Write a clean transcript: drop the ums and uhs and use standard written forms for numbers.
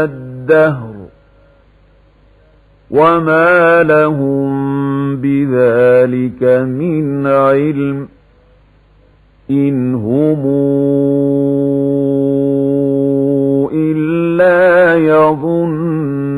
الدهر وما لهم بذلك من علم إن هم إلا يظنون